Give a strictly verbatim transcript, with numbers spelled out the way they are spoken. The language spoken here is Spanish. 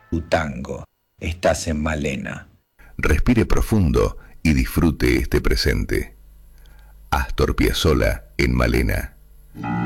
tu tango. Estás en Malena. Respire profundo y disfrute este presente. Astor Piazzolla en Malena.